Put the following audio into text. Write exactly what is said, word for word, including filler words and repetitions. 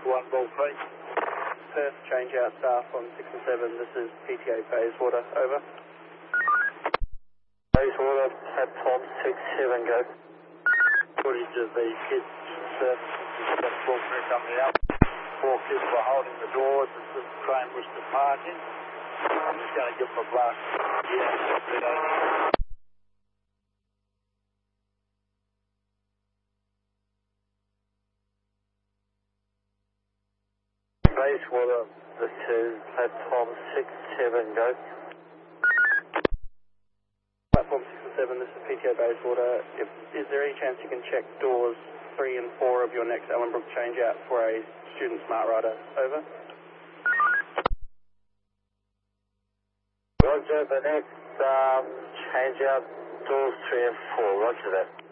One ball three. Perth change out staff on six and seven. This is P T A Bayswater. Over. Bayswater, platform six seven, go. Footage of the kids surfacing. Got ball three coming out. Four kids were holding the doors as the train was departing. I'm just going to give them a blast. Yeah, Bayswater, this is platform six seven, go. Platform six and seven. This is P T A Bayswater. If, is there any chance you can check doors three and four of your next Ellenbrook change out for a student smart rider? Over. Roger, the next um, change out doors three and four. Roger that.